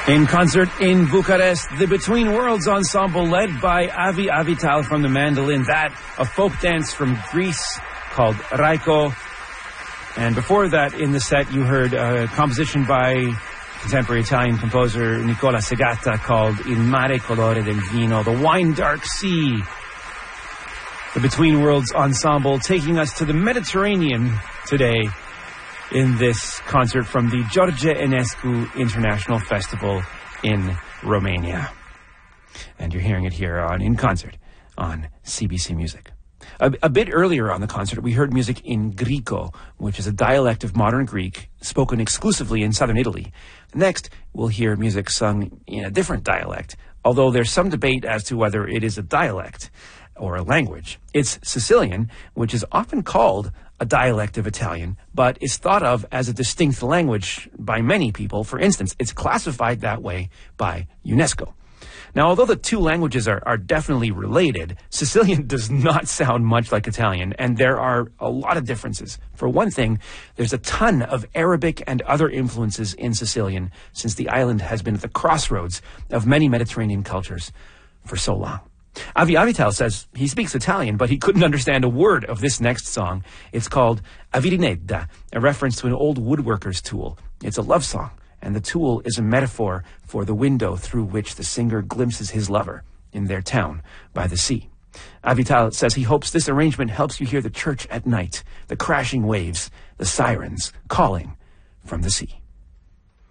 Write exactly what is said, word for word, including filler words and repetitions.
In concert in Bucharest, the Between Worlds Ensemble led by Avi Avital from the mandolin. That, a folk dance from Greece called Raiko. And before that, in the set, you heard a composition by contemporary Italian composer Nicola Segata called Il Mare Colore del Vino, the Wine Dark Sea. The Between Worlds Ensemble taking us to the Mediterranean today in this concert from the George Enescu International Festival in Romania. And you're hearing it here on In Concert on C B C Music. A, a bit earlier on the concert, we heard music in Greco, which is a dialect of modern Greek spoken exclusively in southern Italy. Next, we'll hear music sung in a different dialect, although there's some debate as to whether it is a dialect or a language. It's Sicilian, which is often called a dialect of Italian, but is thought of as a distinct language by many people. For instance, it's classified that way by UNESCO. Now, although the two languages are, are definitely related, Sicilian does not sound much like Italian, and there are a lot of differences. For one thing, there's a ton of Arabic and other influences in Sicilian, since the island has been at the crossroads of many Mediterranean cultures for so long. Avi Avital says he speaks Italian, but he couldn't understand a word of this next song. It's called Avirinedda, a reference to an old woodworker's tool. It's a love song, and the tool is a metaphor for the window through which the singer glimpses his lover in their town by the sea. Avital says he hopes this arrangement helps you hear the church at night, the crashing waves, the sirens calling from the sea.